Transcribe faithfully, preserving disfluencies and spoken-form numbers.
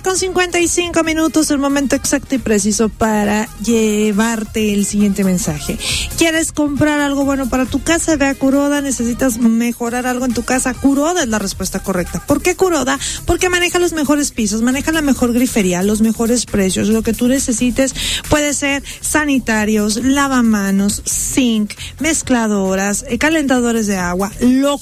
con cincuenta y cinco minutos, el momento exacto y preciso para llevarte el siguiente mensaje. ¿Quieres comprar algo bueno para tu casa? Ve a Kuroda. ¿Necesitas mejorar algo en tu casa? Kuroda es la respuesta correcta. ¿Por qué Kuroda? Porque maneja los mejores pisos, maneja la mejor grifería, los mejores precios. Lo que tú necesites puede ser sanitarios, lavamanos, zinc, mezcladoras, calentadores de agua, lo